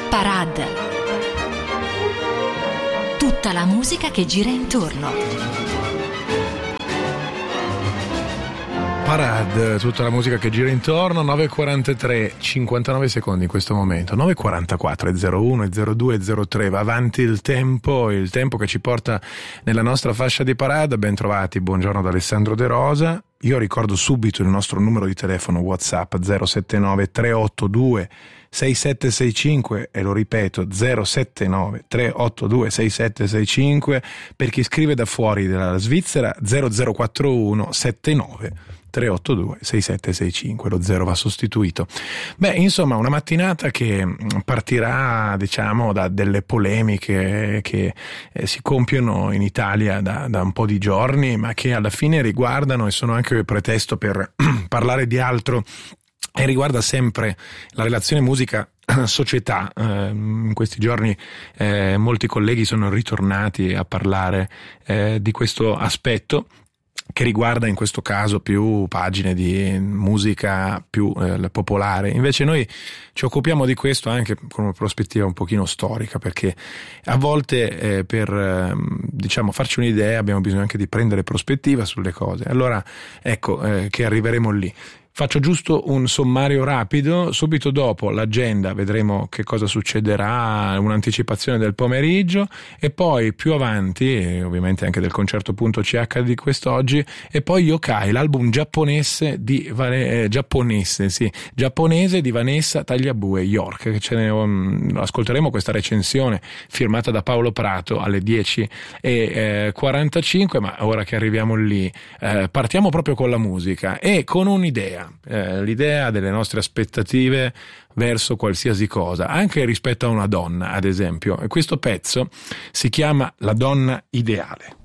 Parade. Tutta la musica che gira intorno. Parade, tutta la musica che gira intorno. 9:43, 59 secondi in questo momento. 9:44, 01, 02, 03. Va avanti il tempo che ci porta nella nostra fascia di Parade. Ben trovati, buongiorno da Alessandro De Rosa. Io ricordo subito il nostro numero di telefono WhatsApp 079 382 6765 e lo ripeto 079 382 6765 per chi scrive da fuori della Svizzera 0041 79 382 6765, lo 0 va sostituito. Beh, insomma, una mattinata che partirà, diciamo, da delle polemiche che si compiono in Italia da un po' di giorni, ma che alla fine riguardano e sono anche pretesto per parlare di altro, e riguarda sempre la relazione musica-società. In questi giorni molti colleghi sono ritornati a parlare di questo aspetto, che riguarda in questo caso più pagine di musica più popolare. Invece noi ci occupiamo di questo anche con una prospettiva un pochino storica, perché a volte per diciamo farci un'idea abbiamo bisogno anche di prendere prospettiva sulle cose. Allora ecco che arriveremo lì. Faccio giusto un sommario rapido, subito dopo l'agenda vedremo che cosa succederà, un'anticipazione del pomeriggio e poi più avanti, e ovviamente anche del concerto.ch di quest'oggi, e poi Yokai, l'album giapponese di Vanessa Tagliabue York, che ascolteremo questa recensione firmata da Paolo Prato alle 10:45, ma ora che arriviamo lì partiamo proprio con la musica e con un'idea. L'idea delle nostre aspettative verso qualsiasi cosa, anche rispetto a una donna, ad esempio. E questo pezzo si chiama La donna ideale.